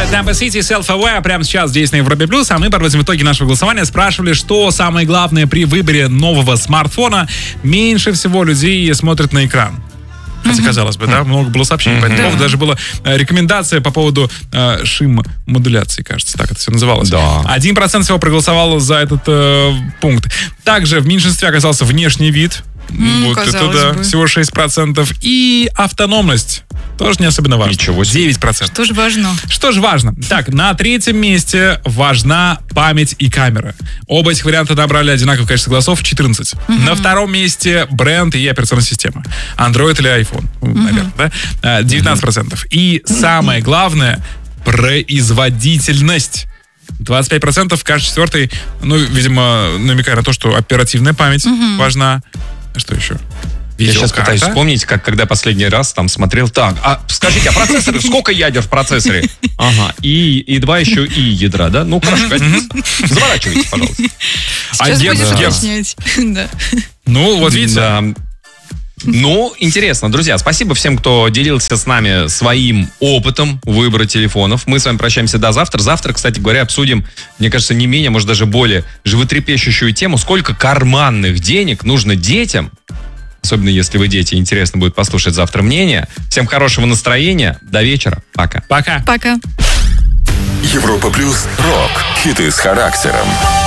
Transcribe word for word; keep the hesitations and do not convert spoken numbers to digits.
Tampa City, Self-Aware прямо сейчас здесь на Европе Плюс, а мы подводим итоги нашего голосования. Спрашивали, что самое главное при выборе нового смартфона. Меньше всего людей смотрят на экран. Хотя, казалось бы, да, много было сообщений по этому поводу. Даже была э, рекомендация по поводу э, шим-модуляции, кажется, так это все называлось. Да. Один процент всего проголосовал за этот э, пункт. Также в меньшинстве оказался внешний вид. Mm, вот это да, бы. Всего шесть процентов. И автономность. Тоже не особенно важно. Ничего себе. девять процентов. Что же важно? Что же важно? Так, на третьем месте важна память и камера. Оба этих варианта набрали одинаковое количество голосов, четырнадцать. Mm-hmm. На втором месте бренд и операционная система. Android или iPhone, mm-hmm. наверное, да? девятнадцать процентов. Mm-hmm. И самое главное, производительность. двадцать пять процентов, каждый четвертый, ну, видимо, намекая на то, что оперативная память mm-hmm. важна. Что еще? Я сейчас пытаюсь вспомнить, как когда последний раз там смотрел. Так, а скажите, а процессоры, сколько ядер в процессоре? Ага, и, и два еще и ядра, да? Ну, хорошо, заворачивайте, пожалуйста. Сейчас а будешь уточнять. Да. Ну, вот видите. Да. Ну, интересно, друзья, спасибо всем, кто делился с нами своим опытом выбора телефонов. Мы с вами прощаемся до завтра. Завтра, кстати говоря, обсудим, мне кажется, не менее, может, даже более животрепещущую тему, сколько карманных денег нужно детям, особенно если вы дети. Интересно будет послушать завтра мнение. Всем хорошего настроения. До вечера. Пока. Пока. Пока. Европа Плюс. Рок. Хиты с характером.